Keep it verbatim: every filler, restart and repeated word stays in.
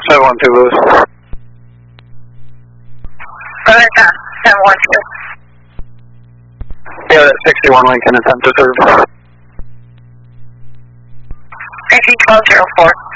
seven one two Lewis. Go ahead, Tom. seven one two. Yeah, that's sixty-one Lincoln, attempt to serve. Three three twelve zero four.